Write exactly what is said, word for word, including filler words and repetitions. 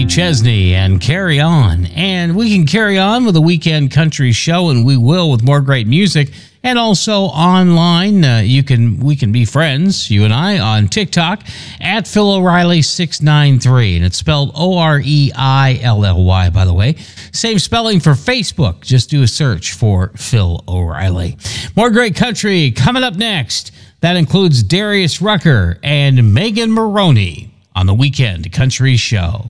Kenny Chesney and Carry On. And we can carry on with a Weekend Country Show, and we will, with more great music. And also online, uh, you can we can be friends, you and I, on TikTok at Phil O'Reilly six nine three. And it's spelled O R E I L L Y, by the way. Same spelling for Facebook. Just do a search for Phil O'Reilly. More great country coming up next. That includes Darius Rucker and Megan Maroney on the Weekend Country Show.